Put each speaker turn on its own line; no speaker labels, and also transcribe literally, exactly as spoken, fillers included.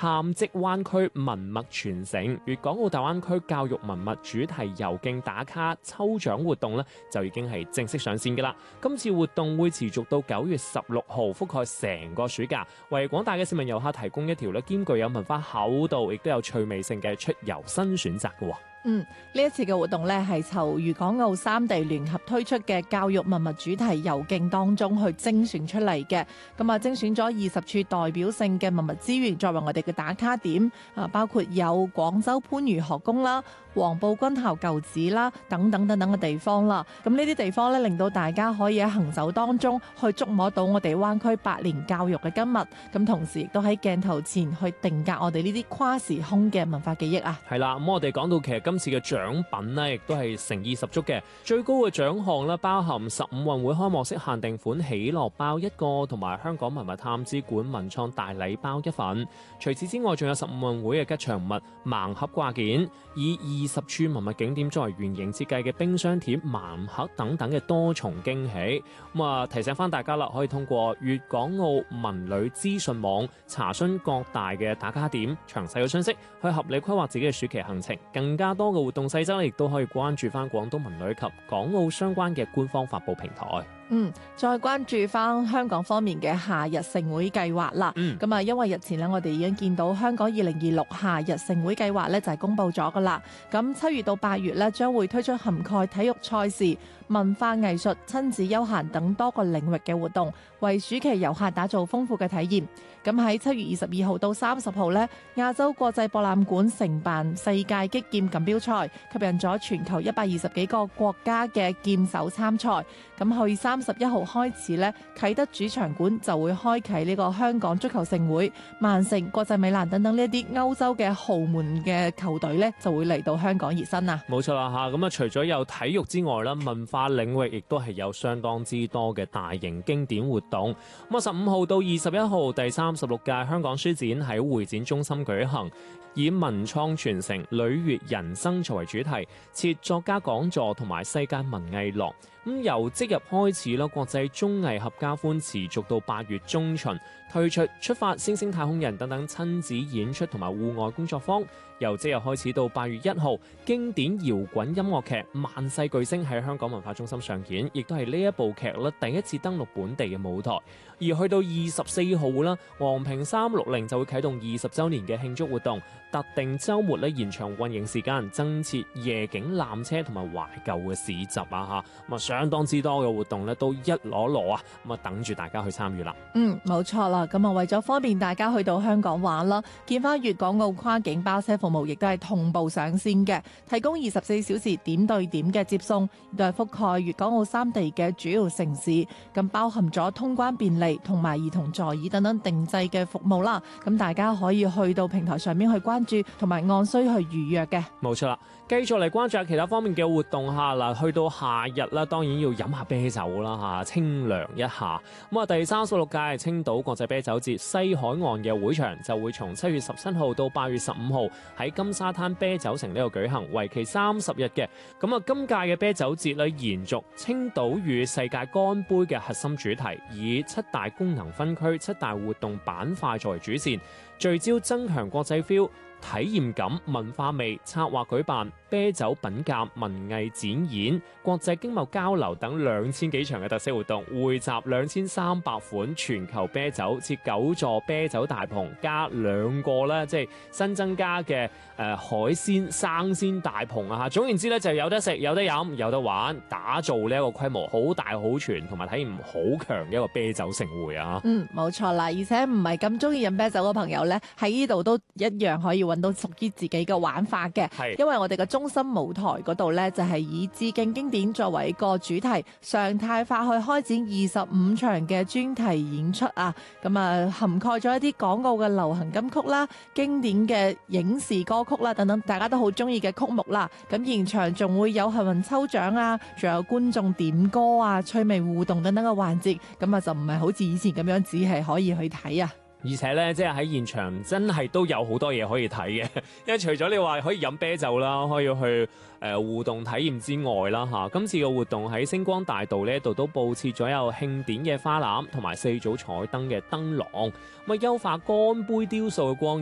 探跡灣區文物傳承粵港澳大灣區教育文物主題遊徑打卡抽獎活動咧，就已經係正式上線㗎啦。今次活動會持續到九月十六號，覆蓋成個暑假，為廣大嘅市民遊客提供一條咧兼具有文化厚度，亦都有趣味性嘅出遊新選擇㗎喎。
嗯，呢一次嘅活動呢，係從粵港澳三地聯合推出嘅教育文物主題遊徑當中去精選出嚟嘅。咁啊，精選咗二十處代表性嘅文物資源作為我哋嘅打卡點啊，包括有廣州番禺學宮啦、黃埔軍校舊址啦等等等等嘅地方啦。咁呢啲地方呢，令到大家可以喺行走當中去觸摸到我哋灣區百年教育嘅今日。咁同時亦都喺鏡頭前去定格我哋呢啲跨時空嘅文化記憶啊。
係啦，咁我哋講到其實今次嘅獎品呢，亦都係誠意十足嘅。最高嘅獎項呢，包含十五運會開幕式限定款喜樂包一個，同埋香港文物探知館文創大禮包一份。除此之外，仲有十五運會嘅吉祥物盲盒掛件，以二十處文物景點作為原型設計嘅冰箱貼、盲盒等等嘅多重驚喜。咁啊，提醒翻大家啦，可以通過粵港澳文旅資訊網查詢各大嘅打卡點詳細嘅信息，去合理規劃自己嘅暑期行程。更加多嘅活動細則咧，亦都可以關注翻廣東文旅及港澳相關嘅官方發布平台。
嗯，再關注翻香港方面嘅夏日盛會計劃啦。咁啊、嗯，因為日前咧，我哋已經見到香港二零二六夏日盛會計劃咧就係公布咗噶啦。咁七月到八月咧，將會推出涵蓋體育賽事、文化藝術、親子休閒等多個領域嘅活動，為暑期遊客打造豐富嘅體驗。咁喺七月二十二號到三十號呢，亞洲國際博覽館承辦世界擊劍錦標賽，吸引咗全球一百二十幾個國家嘅劍手參賽。咁去三十一號開始呢，啟德主場館就會開啟呢個香港足球盛會，曼城、國際米蘭等等呢一啲歐洲嘅豪門嘅球隊呢，就會嚟到香港熱身啊！
冇錯啦嚇，咁啊除咗有體育之外啦，文化領域亦都係有相當之多嘅大型經典活動。咁啊，十五號到二十一號第三十六屆香港書展喺會展中心舉行，以文創傳承、履越人生作為主題，設作家講座同埋世界文藝廊。咁由即日開始啦，國際綜藝合家歡持續到八月中旬，推出出發、星星太空人等等親子演出同埋戶外工作坊。由即日開始到八月一號，經典搖滾音樂劇《萬世巨星》喺香港文化中心上演，亦都係呢一部劇咧第一次登陸本地嘅舞台。而去到二十四號啦，昂坪三六零就會啟動二十週年嘅慶祝活動，特定週末咧延長運營時間，增設夜景纜車同埋懷舊嘅市集啊嚇，咁啊相當之多嘅活動咧都一攞攞啊，咁啊等住大家去參與啦。
嗯，冇錯啦，咁啊為咗方便大家去到香港玩啦，見翻粵港澳跨境包車服務亦都係同步上線嘅，提供二十四小時點對點嘅接送，亦都係覆蓋粵港澳三地嘅主要城市，咁包含咗通關便利同埋兒童座椅等等定制嘅服務啦。咁大家可以去到平台上面去關注，同埋按需去預約嘅。
冇錯啦，繼續嚟關注下其他方面嘅活動下嗱，去到夏日啦，當然要飲下啤酒啦嚇，清涼一下。咁啊，第三十六屆青島國際啤酒節西海岸嘅會場就會從七月十七號到八月十五號喺金沙灘啤酒城呢度舉行，為期三十日嘅。咁啊，今屆嘅啤酒節咧延續青島與世界乾杯嘅核心主題，以七大功能分區、七大活動板塊作為主線，聚焦增強國際 feel、體驗感、文化味，策劃舉辦啤酒品鑑、文藝展演、國際經貿交流等兩千幾場嘅特色活動，匯集兩千三百款全球啤酒，設九座啤酒大棚，加兩個咧即係新增加嘅誒、呃、海鮮生鮮大棚啊！總言之咧，就有得食、有得飲、有得玩，打造呢一個規模好大、好全同埋體驗好強嘅一個啤酒盛會啊！
嗯，冇錯啦，而且唔係咁中意飲啤酒嘅朋友咧，喺呢度都一樣可以揾到屬於自己嘅玩法嘅。係，因為我哋嘅中心舞台嗰度咧，就係以致敬經典作為一個主題，常態化去開展二十五場嘅專題演出啊。咁啊，涵蓋咗一啲港澳嘅流行金曲啦、經典嘅影視歌曲啦等等，大家都好中意嘅曲目啦。咁現場仲會有幸運抽獎啊，仲有觀眾點歌啊、趣味互動等等嘅環節。咁啊，就唔係好似以前咁樣，只係可以去睇啊。
而且咧，即係喺現場真係都有好多嘢可以睇嘅，因為除咗你話可以飲啤酒啦，可以去誒、呃、互動體驗之外啦嚇，今次嘅活動喺星光大道呢度都佈設咗有慶典嘅花籃同埋四組彩燈嘅燈籠，咁啊優化乾杯雕塑嘅光